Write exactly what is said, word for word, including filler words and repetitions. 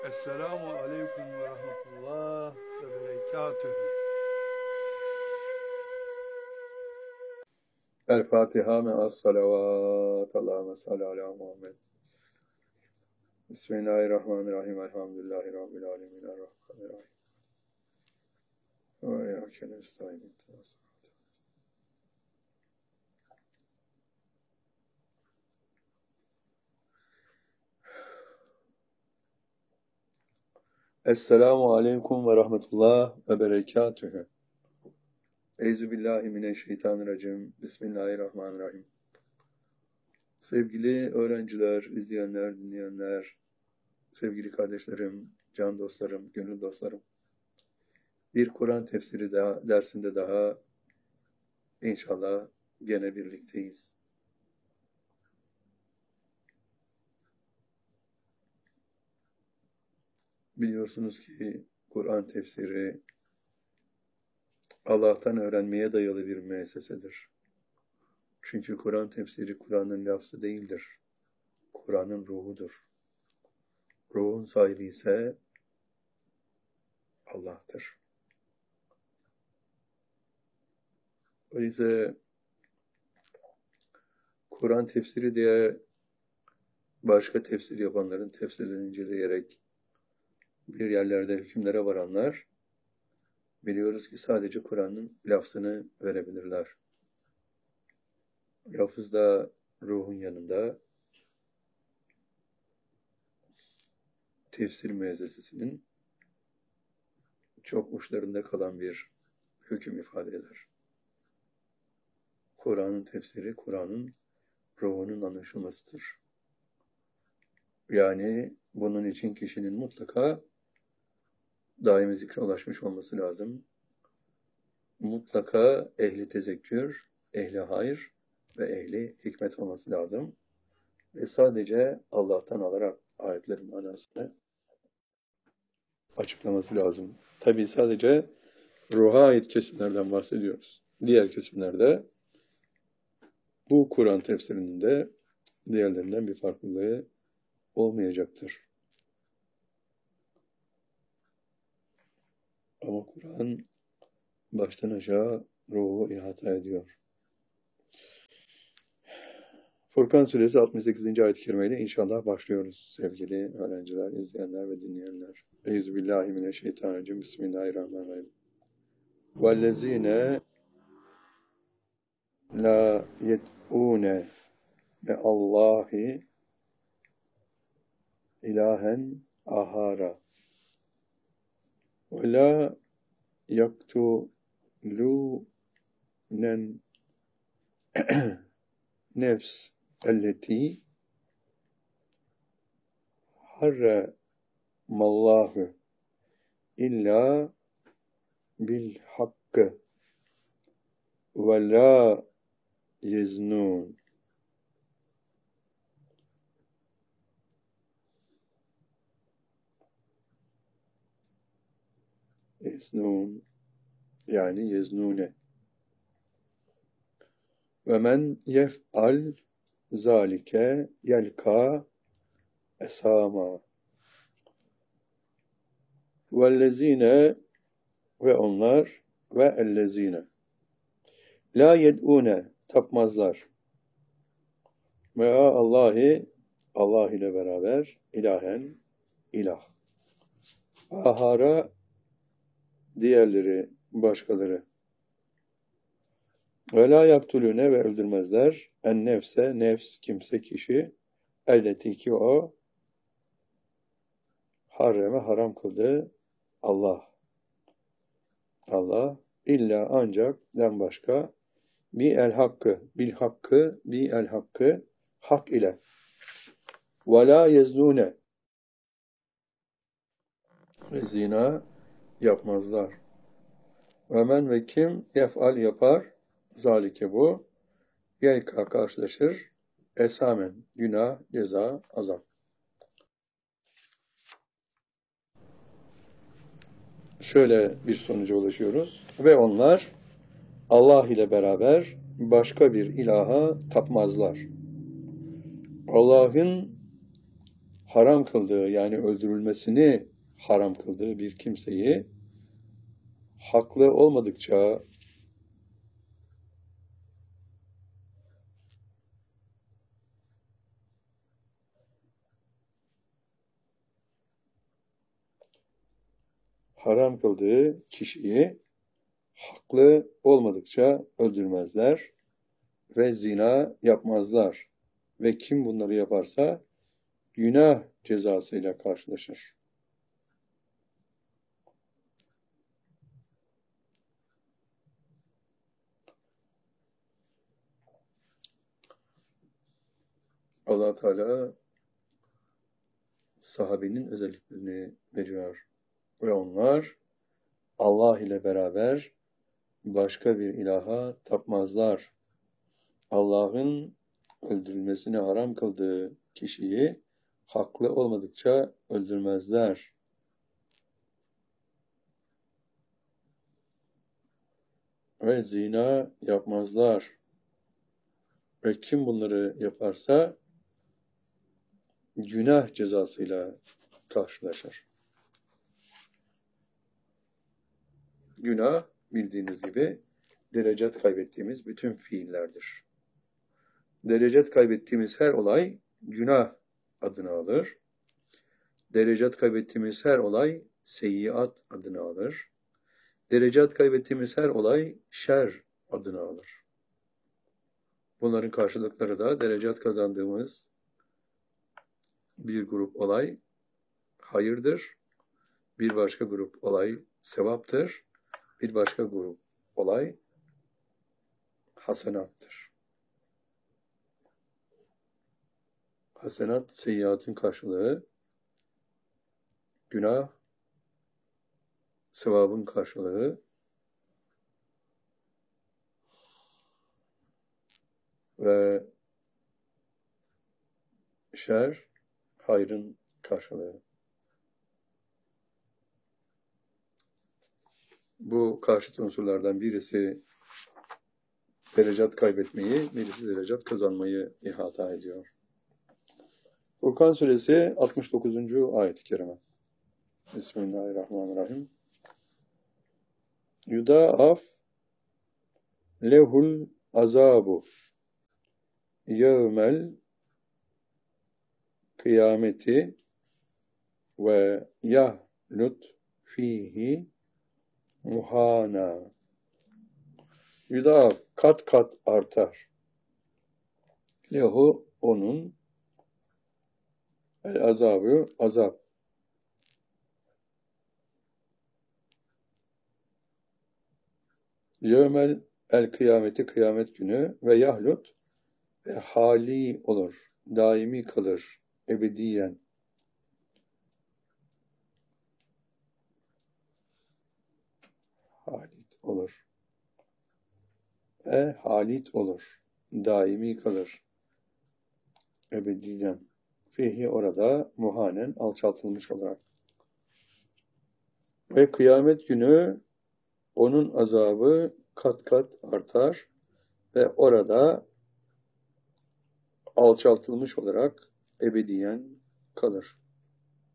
Esselamu Aleyküm ve Rahmetullah ve Berekatühü. El Fatiha me'as salavat. Allahümme salli ala Muhammed. Bismillahirrahmanirrahim. Elhamdülillahi Rabbil alemin. Errahmanirrahim. Ve iyyâke nestaîn. Esselamu aleyküm ve rahmetullah ve berekatühü. Euzubillahimineşşeytanirracim. Bismillahirrahmanirrahim. Sevgili öğrenciler, izleyenler, dinleyenler, sevgili kardeşlerim, can dostlarım, gönül dostlarım. Bir Kur'an tefsiri daha, dersinde daha inşallah gene birlikteyiz. Biliyorsunuz ki Kur'an tefsiri Allah'tan öğrenmeye dayalı bir müessesedir. Çünkü Kur'an tefsiri Kur'an'ın lafzı değildir. Kur'an'ın ruhudur. Ruhun sahibi ise Allah'tır. Öyleyse Kur'an tefsiri diye başka tefsir yapanların tefsirini inceleyerek bir yerlerde hükümlere varanlar, biliyoruz ki sadece Kur'an'ın lafzını verebilirler. Lafızda ruhun yanında tefsir müessesesinin çok uçlarında kalan bir hüküm ifade eder. Kur'an'ın tefsiri, Kur'an'ın ruhunun anlaşılmasıdır. Yani bunun için kişinin mutlaka daimi zikre ulaşmış olması lazım. Mutlaka ehli tezekkür, ehli hayır ve ehli hikmet olması lazım. Ve sadece Allah'tan alarak ayetlerin manasını açıklaması lazım. Tabii sadece ruha ait kesimlerden bahsediyoruz. Diğer kesimlerde bu Kur'an tefsirinin de diğerlerinden bir farklılığı olmayacaktır. Ama Kur'an baştan aşağı ruhu ihata ediyor. Furkan Suresi altmış sekizinci ayet-i kerimeyle inşallah başlıyoruz sevgili öğrenciler, izleyenler ve dinleyenler. Euzubillahimineşşeytanirracim. Bismillahirrahmanirrahim. وَالَّذ۪ينَ لَا يَدْعُونَ مَعَ ilahen ahara ve la yaktulunen nefs elleti harramallahu illa bil hakkı ve la yeznun. Yeznun yani yeznune. Ve men yef'al zalike yelka esama. Vellezine ve onlar ve ellezine la yed'une tapmazlar. Ve Allahi Allah ile beraber ilahen ilah. Ahara diğerleri, başkaları. Ve la yaktulune ve öldürmezler. En nefse, nefs, kimse, kişi. Elleti ki o harreme haram kıldı Allah. Allah illa ancak den başka bi el hakkı, bil hakkı, bi el hakkı hak ile. Ve la yeznune ve zina yapmazlar. Ve men ve kim yef'al yapar zalike bu yelka karşılaşır esamen günah, ceza, azap. Şöyle bir sonuca ulaşıyoruz. Ve onlar Allah ile beraber başka bir ilaha tapmazlar. Allah'ın haram kıldığı, yani öldürülmesini haram kıldığı bir kimseyi haklı olmadıkça haram kıldığı kişiyi haklı olmadıkça öldürmezler ve zina yapmazlar. Ve kim bunları yaparsa günah cezasıyla karşılaşır. Allah Teala sahabenin özelliklerini veriyor. Ve onlar Allah ile beraber başka bir ilaha tapmazlar. Allah'ın öldürülmesini haram kıldığı kişiyi haklı olmadıkça öldürmezler. Ve zina yapmazlar. Ve kim bunları yaparsa günah cezasıyla karşılaşır. Günah bildiğiniz gibi derecat kaybettiğimiz bütün fiillerdir. Derecat kaybettiğimiz her olay günah adını alır. Derecat kaybettiğimiz her olay seyyiat adını alır. Derecat kaybettiğimiz her olay şer adını alır. Bunların karşılıkları da derecat kazandığımız bir grup olay hayırdır. Bir başka grup olay sevaptır. Bir başka grup olay hasenattır. Hasenat, seyyiatın karşılığı, günah, sevabın karşılığı ve şer, hayrın karşılığı. Bu karşıt unsurlardan birisi derecat kaybetmeyi, birisi derecat kazanmayı ihata ediyor. Furkan Suresi altmış dokuzuncu ayet-i kerime. Bismillahirrahmanirrahim. Yudaaf lehul azabu yevmel kıyameti ve yahlut fihi muhana. Yudaaf kat kat artar. Lehu onun el azabı azap. Yevmel el kıyameti kıyamet günü ve yahlut ve hali olur. Daimi kalır. Ebediyen. Halit olur. E halit olur. Daimi kalır. Ebediyen. Fihi orada muhanen alçaltılmış olarak. Ve kıyamet günü onun azabı kat kat artar ve orada alçaltılmış olarak ebediyen kalır.